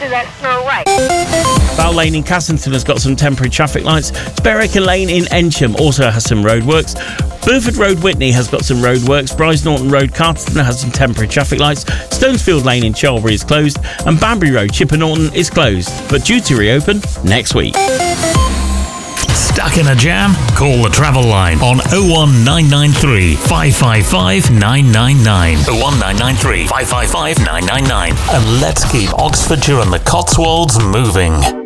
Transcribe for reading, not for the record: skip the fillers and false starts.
through that snow right. Bow Lane in Cassington has got some temporary traffic lights. Sperricker Lane in Ensham also has some roadworks. Burford Road Witney has got some roadworks. Bryce Norton Road Carterton has some temporary traffic lights. Stonesfield Lane in Charlbury is closed. And Banbury Road Chipper Norton is closed, but due to reopen next week. Stuck in a jam? Call the travel line on 01993 555 999. 01993 555 999. And let's keep Oxfordshire and the Cotswolds moving.